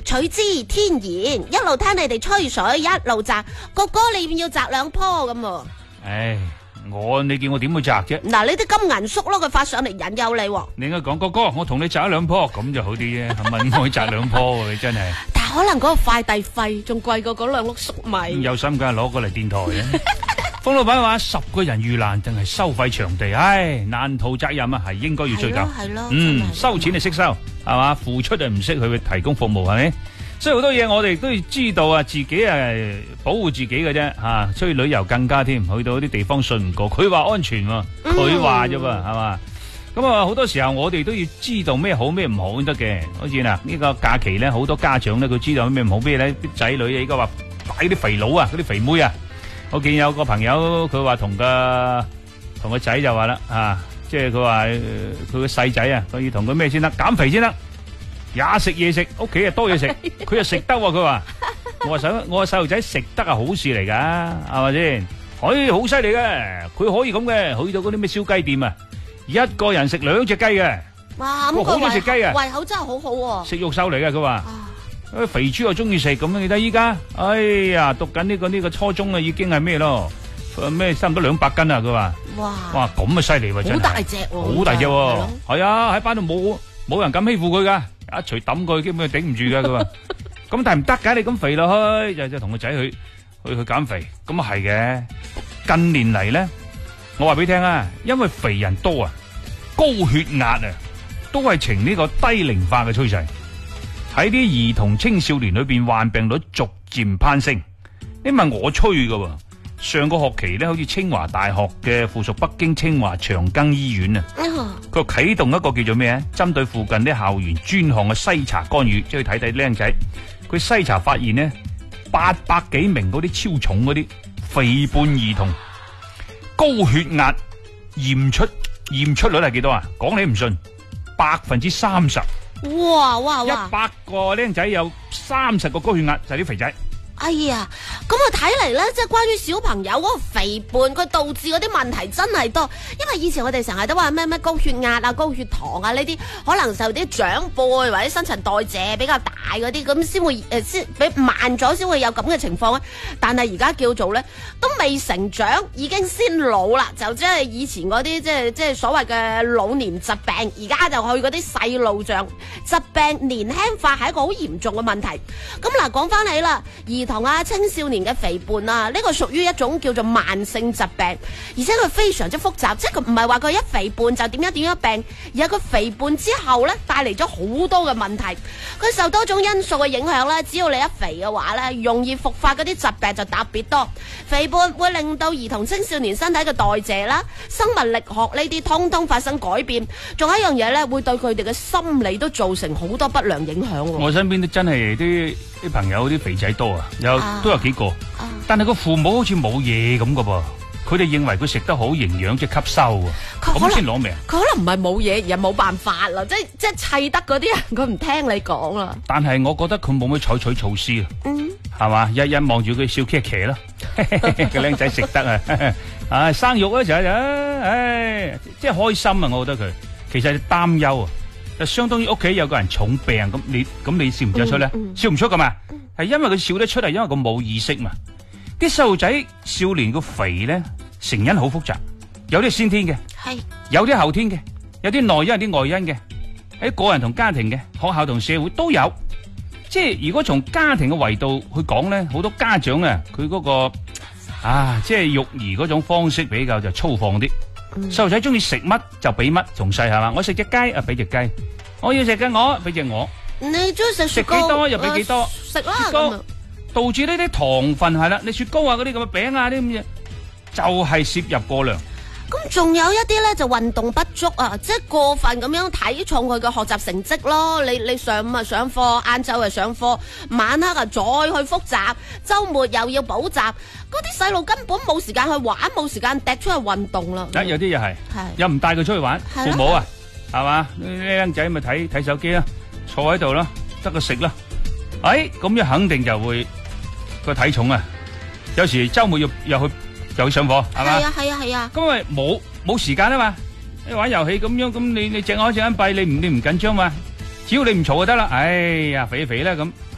取之天然，一路聽你哋吹水，一路摘。哥哥你要唔要摘兩棵咁喎？ 唉，你叫我點去摘啫？ 嗱，你啲金銀叔咯，佢發上嚟引誘你喎。 你應該講哥哥，我同你摘兩棵，咁就好啲啫。問我摘兩棵喎，你真係。 但係可能嗰個快遞費仲貴過嗰兩碌粟米。 有心梗係攞過嚟電台嘅。封老闆話10個人遇難，淨係收費場地，唉，難逃責任啊，係應該要追究。 係咯， 收錢就識收，係嘛？付出就唔識去提供服務，係咪？所以好多嘢我哋都要知道啊，自己係保護自己嘅啫，吓，出去旅遊更加添，去到啲地方信唔過，佢話安全喎，佢話啫喎，係嘛？咁啊，好多時候我哋都要知道咩好咩唔好先得嘅。好似嗱呢個假期咧，好多家長咧佢知道咩唔好咩咧，啲仔女啊，而家話擺啲肥佬啊，嗰啲肥妹啊。我見有個朋友佢話同個仔就話啦，即係佢話佢個細仔啊，佢要同佢咩先得，減肥先得，也食嘢食，屋企啊多嘢食，佢又食得喎。佢話我話細路仔食得係好事嚟噶，係咪先？好犀利嘅，佢可以咁嘅，去到嗰啲咩燒雞店啊，一個人食2隻雞嘅， 哇！咁好中意食雞啊， 胃口真係好好喎， 食肉獸嚟嘅佢話。肥豬又中意食咁樣，你睇依家，哎呀，讀緊呢個初中啊，已經係咩咯？咩差唔多200斤啊！佢話，哇，咁啊犀利喎，真係好大隻喎， 好大隻喎，係啊，喺班度冇人敢欺負佢噶，一錘抌佢，基本上頂唔住噶。佢話，咁但係唔得噶，你咁肥落去，就同個仔去減肥，咁啊係嘅。近年嚟咧，我話俾你聽啊，因為肥人多啊，高血壓啊，都係呈呢個低齡化嘅趨勢。喺啲兒童青少年裏邊，患病率逐漸攀升。你問我吹噶喎，上個學期咧，好似清華大學嘅附屬北京清華長庚醫院啊，佢啟動一個叫做咩啊？針對附近啲校園專項嘅篩查干預，即係睇睇僆仔。佢篩查發現呢，800幾名嗰啲超重嗰啲肥胖兒童，高血壓驗出率係幾多啊？講你唔信，30%。 哇 ！100個僆仔有30個高血壓，就係啲肥仔。 哎呀，咁啊睇嚟咧，即係關於小朋友嗰個肥胖，佢導致嗰啲問題真係多。因為以前我哋成日都話咩高血壓啊、高血糖啊呢啲，可能受啲長輩或者新陳代謝比較大嗰啲，咁先會先比慢咗，先會有咁嘅情況啊。但係而家叫做咧，都未成長，已經先老啦，就即係以前嗰啲即係所謂嘅老年疾病，而家就去嗰啲細路像疾病年輕化係一個好嚴重嘅問題。咁嗱，講翻起啦，同青少年嘅肥胖啊，呢個屬於一種叫做慢性疾病，而且佢非常之複雜，即係佢唔係話佢一肥胖就點樣病，而係佢肥胖之後咧帶嚟咗好多嘅問題，佢受多種因素嘅影響咧，只要你一肥嘅話咧，容易復發嗰啲疾病就特別多。肥胖會令到兒童青少年身體嘅代謝啦、生物力學呢啲通通發生改變，仲有一樣嘢咧，會對佢哋嘅心理都造成好多不良影響。 我身邊都真係啲朋友啲肥仔多啊，都有幾個，但係個父母好似冇嘢咁噶噃，佢哋認為佢食得好營養，即係吸收喎，咁先攞命。佢可能唔係冇嘢，而係冇辦法啦，即係砌得嗰啲人，佢唔聽你講啦。 但係我覺得佢冇乜採取措施啊，係嘛，日日望住佢笑騎騎咯，個僆仔食得啊，生肉嗰時候就即係開心啊！我覺得佢其實係擔憂啊。就相當於屋企有個人重病咁，你笑唔笑得出咧？笑唔出噶嘛？係因為佢笑得出，係因為佢冇意識嘛。啲細路仔少年個肥咧，成因好複雜，有啲先天嘅，有啲後天嘅，有啲內因，有啲外因嘅，喺個人同家庭嘅，學校同社會都有。即係如果從家庭嘅維度去講咧，好多家長啊，佢嗰個即係育兒嗰種方式比較就粗放啲。細路仔中意食乜就俾乜，從細係嘛？我食隻雞啊，俾隻雞；我要食嘅鵝，俾隻鵝。你中意食雪糕，食幾多又俾幾多， 食啦咁導致呢啲糖分係啦，你雪糕啊嗰啲咁嘅餅啊啲咁嘢，就係攝入過量。 咁仲有一啲咧就運動不足啊，即係過分咁樣睇重佢嘅學習成績咯。你上午啊上課，晏晝啊上課，晚黑啊再去複習，周末又要補習，嗰啲細路根本冇時間去玩，冇時間趯出去運動啦。 有啲又係，又唔帶佢出去玩，父母啊，係嘛？呢僆仔咪睇手機啦，坐喺度啦，得個食啦。咁樣肯定就會個體重啊，有時周末又去上課，係嘛？ 係啊。 咁咪冇時間啊嘛？你玩遊戲咁樣，咁你隻眼隻眼閉，你唔緊張嘛？只要你唔嘈就得啦。哎呀，肥啦咁。